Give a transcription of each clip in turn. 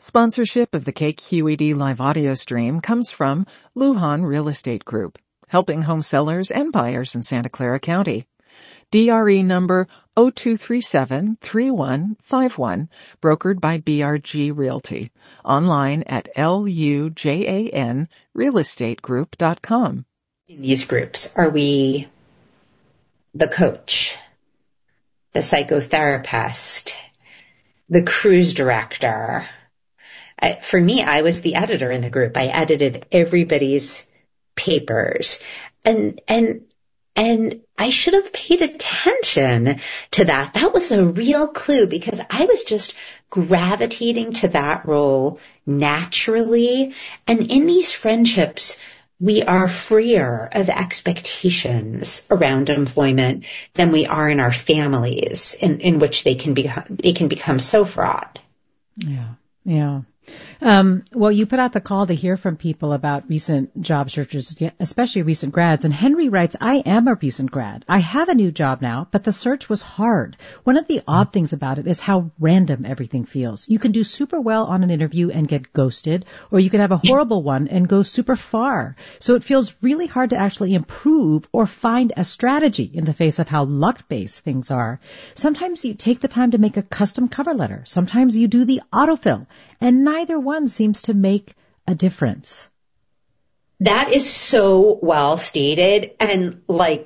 Sponsorship of the KQED live audio stream comes from Lujan Real Estate Group, helping home sellers and buyers in Santa Clara County. DRE number 0237-3151, brokered by BRG Realty. Online at lujanrealestategroup.com. In these groups, are we the coach, the psychotherapist, the cruise director? For me, I was the editor in the group. I edited everybody's papers. And I should have paid attention to that. That was a real clue because I was just gravitating to that role naturally. And in these friendships, we are freer of expectations around employment than we are in our families, in which they can become so fraught. Yeah. Well, you put out the call to hear from people about recent job searches, especially recent grads. And Henry writes, I am a recent grad. I have a new job now, but the search was hard. One of the odd things about it is how random everything feels. You can do super well on an interview and get ghosted, or you can have a horrible one and go super far. So it feels really hard to actually improve or find a strategy in the face of how luck-based things are. Sometimes you take the time to make a custom cover letter. Sometimes you do the autofill. And neither one seems to make a difference. That is so well stated. And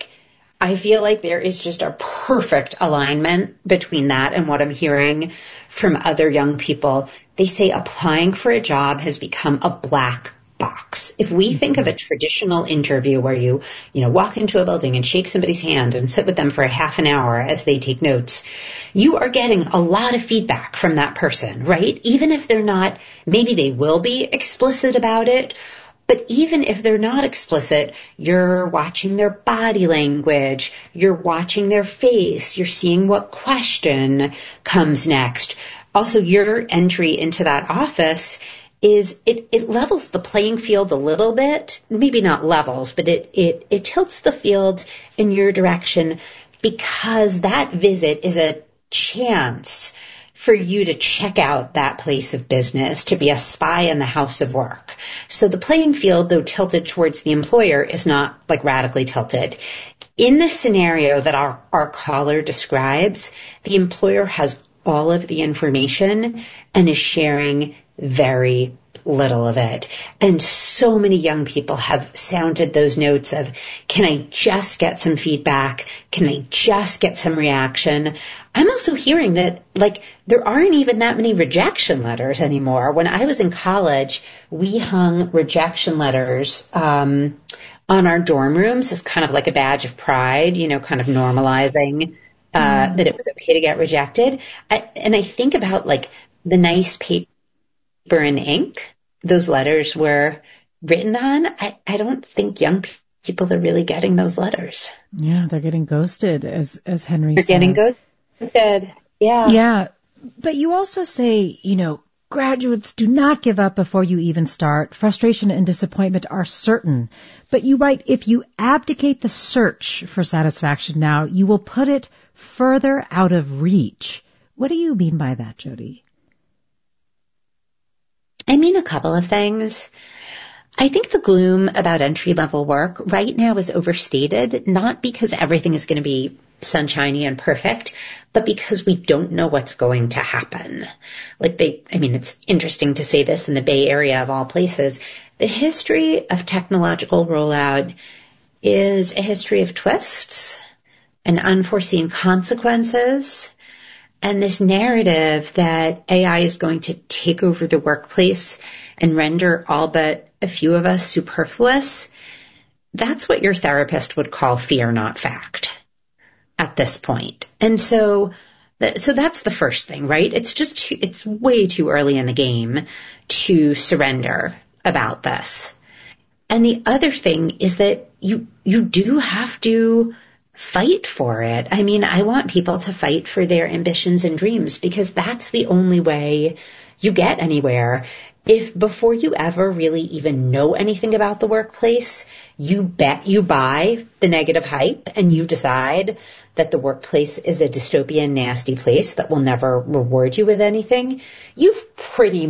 I feel like there is just a perfect alignment between that and what I'm hearing from other young people. They say applying for a job has become a black box. If we think of a traditional interview where you walk into a building and shake somebody's hand and sit with them for a half an hour as they take notes, you are getting a lot of feedback from that person, right? Even if they're not, maybe they will be explicit about it, but even if they're not explicit, you're watching their body language, you're watching their face, you're seeing what question comes next. Also, your entry into that office it levels the playing field a little bit, maybe not levels, but it tilts the field in your direction because that visit is a chance for you to check out that place of business, to be a spy in the house of work. So the playing field, though tilted towards the employer, is not radically tilted. In the scenario that our caller describes, the employer has all of the information and is sharing very little of it. And so many young people have sounded those notes of, can I just get some feedback? Can I just get some reaction? I'm also hearing that, there aren't even that many rejection letters anymore. When I was in college, we hung rejection letters on our dorm rooms as kind of like a badge of pride, kind of normalizing that it was okay to get rejected. And I think about the nice paper and ink those letters were written on. I don't think young people are really getting those letters. Yeah, they're getting ghosted, as Henry says. They're getting ghosted. Yeah. Yeah. But you also say, graduates, do not give up before you even start. Frustration and disappointment are certain. But you write, if you abdicate the search for satisfaction now, you will put it further out of reach. What do you mean by that, Jody? I mean a couple of things. I think the gloom about entry-level work right now is overstated, not because everything is going to be sunshiny and perfect, but because we don't know what's going to happen. It's interesting to say this in the Bay Area of all places. The history of technological rollout is a history of twists and unforeseen consequences. And this narrative that AI is going to take over the workplace and render all but a few of us superfluous, that's what your therapist would call fear, not fact at this point. And so that's the first thing, right? It's way too early in the game to surrender about this. And the other thing is that you do have to fight for it. I want people to fight for their ambitions and dreams because that's the only way you get anywhere. If before you ever really even know anything about the workplace, you buy the negative hype and you decide that the workplace is a dystopian, nasty place that will never reward you with anything, you've pretty